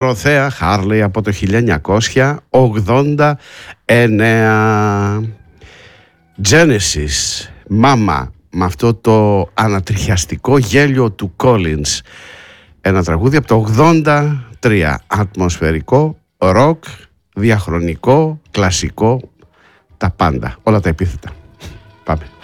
Προθέα Χάρλεϊ από το 1989. Genesis, Mama, με αυτό το ανατριχιαστικό γέλιο του Collins. Ένα τραγούδι από το 83. Ατμοσφαιρικό, ροκ, διαχρονικό, κλασικό, τα πάντα. Όλα τα επίθετα. Πάμε.